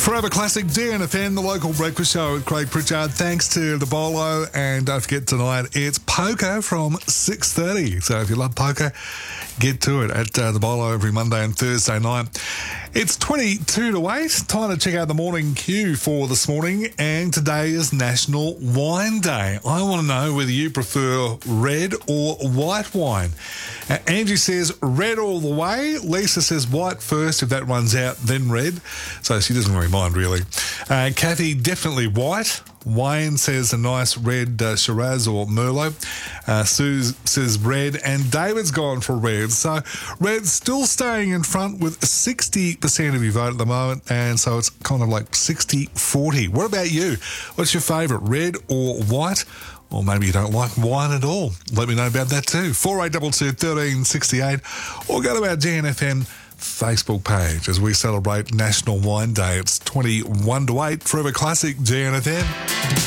Forever Classic DNFN, the local breakfast show with Craig Pritchard. Thanks to the Bolo, and don't forget tonight it's poker from 6:30. So if you love poker, get to it at the Bolo every Monday and Thursday night. It's 22 to 8. Time to check out the morning queue for this morning, and today is National Wine Day. I want to know whether you prefer red or white wine. Angie says red all the way. Lisa says white first. If that runs out, then red. So she doesn't really mind, really. Kathy, definitely white. Wayne says a nice red Shiraz or Merlot. Sue says red, and David's gone for red. So red's still staying in front with 60% of your vote at the moment, and so it's kind of like 60-40. What about you? What's your favourite, red or white? Or maybe you don't like wine at all. Let me know about that too. 4822 1368, or go to our DNFN Facebook page as we celebrate National Wine Day. It's 21 to 8. Forever Classic DNFN.